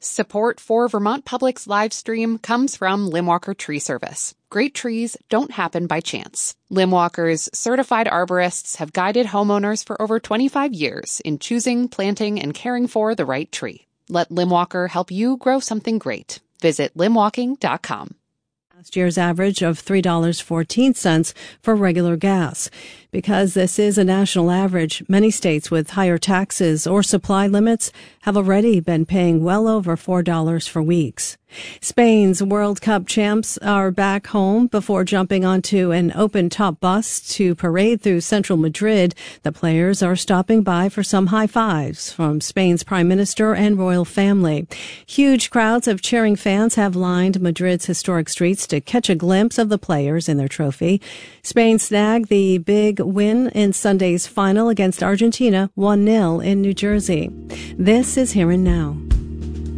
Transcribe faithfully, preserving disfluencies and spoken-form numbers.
Support for Vermont Public's live stream comes from Limwalker Tree Service. Great trees don't happen by chance. Limwalker's certified arborists have guided homeowners for over twenty-five years in choosing, planting, and caring for the right tree. Let Limwalker help you grow something great. Visit limwalking dot com. Last year's average of three dollars and fourteen cents for regular gas. Because this is a national average, many states with higher taxes or supply limits have already been paying well over four dollars for weeks. Spain's World Cup champs are back home before jumping onto an open-top bus to parade through central Madrid. The players are stopping by for some high fives from Spain's prime minister and royal family. Huge crowds of cheering fans have lined Madrid's historic streets to catch a glimpse of the players and their trophy. Spain snagged the big win in Sunday's final against Argentina, one nil in New Jersey. This is Here and Now.